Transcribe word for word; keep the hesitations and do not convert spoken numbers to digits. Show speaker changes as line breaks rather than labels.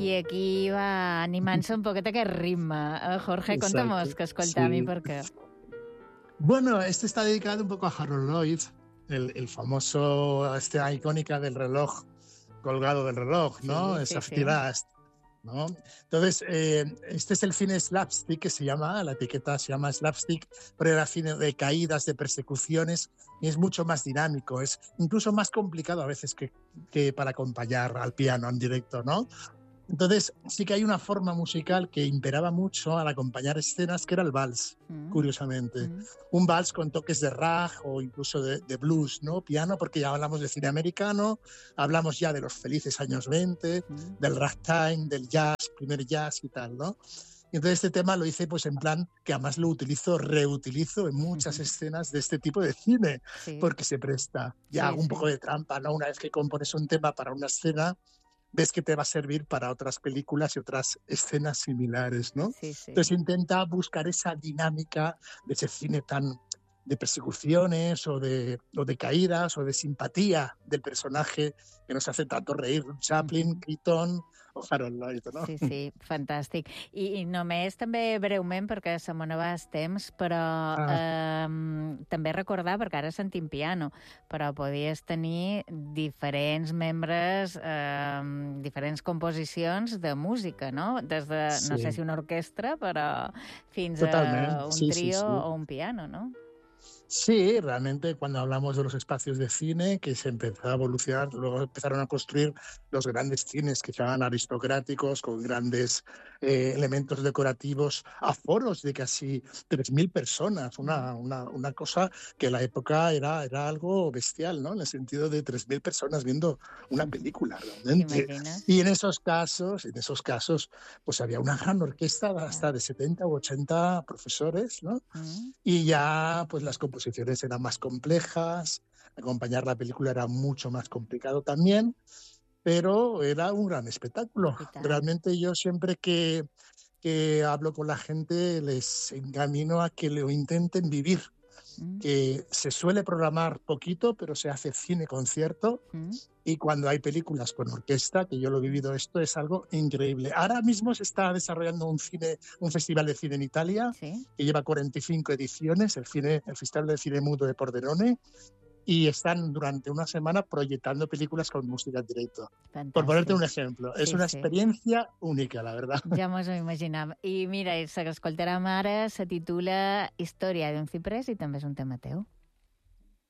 I aquí va animant-se un poquet aquest ritme. Eh, Jorge, contamos que escoltam y por qué.
Bueno, este está dedicado un poco a Harold Lloyd, el, el famoso, esta icónica del reloj, colgado del reloj, ¿no?
Sí,
Esa
sí, sí.
Last, ¿no? Entonces, eh, este es el cine slapstick que se llama, la etiqueta se llama slapstick, pero era cine de caídas, de persecuciones, y es mucho más dinámico, es incluso más complicado a veces que, que para acompañar al piano en directo, ¿no? Entonces, sí que hay una forma musical que imperaba mucho al acompañar escenas, que era el vals, mm. curiosamente. Mm. Un vals con toques de rag o incluso de, de blues, ¿no? Piano, porque ya hablamos de cine americano, hablamos ya de los felices años veinte, mm. del ragtime, del jazz, primer jazz y tal, ¿no? Y entonces este tema lo hice pues en plan que además lo utilizo, reutilizo en muchas uh-huh. escenas de este tipo de cine, sí. porque se presta. Ya sí, hago un sí. poco de trampa, ¿no? Una vez que compones un tema para una escena, ves que te va a servir para otras películas y otras escenas similares, ¿no?
Sí, sí.
Entonces intenta buscar esa dinámica de ese cine tan de persecuciones o de, o de caídas o de simpatía del personaje que nos hace tanto reír. Chaplin, Keaton o Harold Lloyd, no?
Sí, sí, fantàstic. I, i només també breument, perquè se me n'ava el temps, però ah. eh, també recordar, perquè ara sentim piano, però podies tenir diferents membres, eh, diferents composicions de música, no? Des de, sí. no sé si una orquestra, però fins
Totalment.
a un
sí,
trío
sí, sí.
o un piano, no?
Sí, realmente cuando hablamos de los espacios de cine, que se empezó a evolucionar, luego empezaron a construir los grandes cines que se llaman aristocráticos, con grandes eh, elementos decorativos, aforos de casi tres mil personas, una, una, una cosa que en la época era, era algo bestial, ¿no? En el sentido de tres mil personas viendo una película, realmente. Y en esos casos, en esos casos, pues había una gran orquesta hasta de setenta u ochenta profesores, ¿no? Uh-huh. Y ya, pues las composiciones eran más complejas, acompañar la película era mucho más complicado también, pero era un gran espectáculo. Realmente yo siempre que, que hablo con la gente les encamino a que lo intenten vivir, mm. que se suele programar poquito, pero se hace cine-concierto, mm. y cuando hay películas con orquesta, que yo lo he vivido esto, es algo increíble. Ahora mismo se está desarrollando un cine, un festival de cine en Italia, ¿sí? que lleva cuarenta y cinco ediciones, el, cine, el Festival de Cine Mudo de Pordenone, y están durante una semana proyectando películas con música en directo. Fantàstic. Por ponerte un ejemplo. Sí, es una sí. experiencia única, la verdad.
Ja mos ho imaginam. I mira, la que escoltarem ara se titula Història d'un ciprés i també és un tema teu.